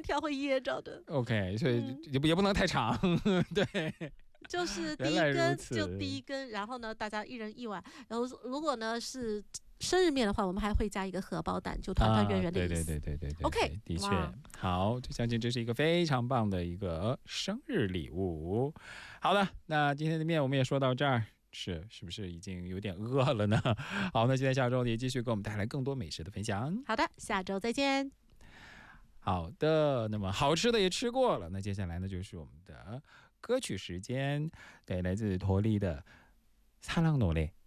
条会噎着的。 OK， 所以也不能太长，对。 就是第一根就第一根，然后呢，大家一人一碗。然后如果呢是生日面的话，我们还会加一个荷包蛋，就团团圆圆的意思。 对 OK， 的确好，就相信这是一个非常棒的一个生日礼物。好了，那今天的面我们也说到这儿。是不是已经有点饿了呢？好，那期待下周你继续给我们带来更多美食的分享。 好的，下周再见。 好的，那么好吃的也吃过了，那接下来呢就是我们的歌曲时间，对，来自陀利的《사랑노래》。